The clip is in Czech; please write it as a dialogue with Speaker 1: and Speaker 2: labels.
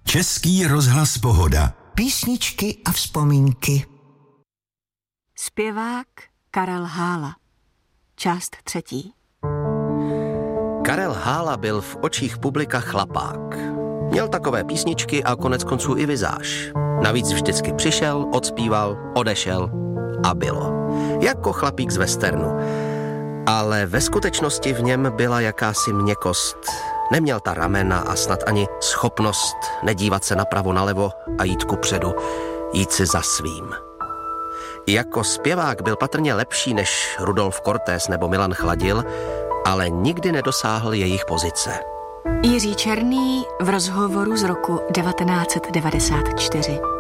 Speaker 1: Český rozhlas Pohoda.
Speaker 2: Písničky a vzpomínky.
Speaker 3: Zpěvák Karel Hála. Část 3.
Speaker 4: Karel Hála byl v očích publika chlapák. Měl takové písničky a koneckonců i vizáž. Navíc vždycky přišel, odspíval, odešel a bylo. Jako chlapík z westernu. Ale ve skutečnosti v něm byla jakási měkkost. Neměl ta ramena a snad ani schopnost nedívat se napravo nalevo a jít kupředu, jít si za svým. Jako zpěvák byl patrně lepší než Rudolf Cortés nebo Milan Chladil, ale nikdy nedosáhl jejich pozice.
Speaker 3: Jiří Černý v rozhovoru z roku 1994.